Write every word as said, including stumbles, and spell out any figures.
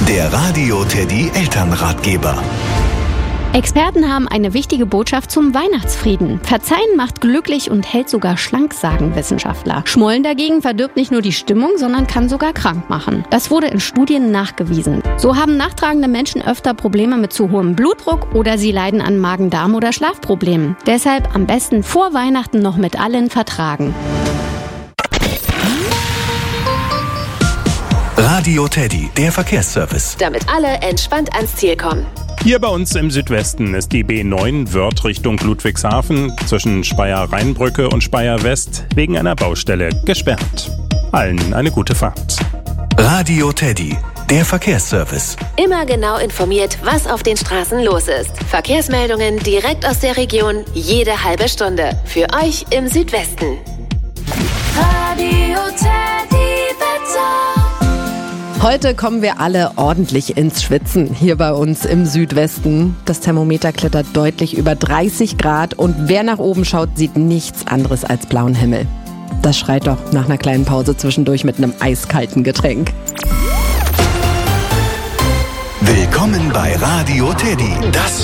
Der Radio Teddy Elternratgeber. Experten haben eine wichtige Botschaft zum Weihnachtsfrieden. Verzeihen macht glücklich und hält sogar schlank, sagen Wissenschaftler. Schmollen dagegen verdirbt nicht nur die Stimmung, sondern kann sogar krank machen. Das wurde in Studien nachgewiesen. So haben nachtragende Menschen öfter Probleme mit zu hohem Blutdruck oder sie leiden an Magen-Darm- oder Schlafproblemen. Deshalb am besten vor Weihnachten noch mit allen vertragen. Radio Teddy, der Verkehrsservice. Damit alle entspannt ans Ziel kommen. Hier bei uns im Südwesten ist die B neun Wörth Richtung Ludwigshafen zwischen Speyer-Rheinbrücke und Speyer-West wegen einer Baustelle gesperrt. Allen eine gute Fahrt. Radio Teddy, der Verkehrsservice. Immer genau informiert, was auf den Straßen los ist. Verkehrsmeldungen direkt aus der Region, jede halbe Stunde. Für euch im Südwesten. Radio Teddy Wetter. Heute kommen wir alle ordentlich ins Schwitzen hier bei uns im Südwesten. Das Thermometer klettert deutlich über dreißig Grad und wer nach oben schaut, sieht nichts anderes als blauen Himmel. Das schreit doch nach einer kleinen Pause zwischendurch mit einem eiskalten Getränk. Willkommen bei Radio Teddy, das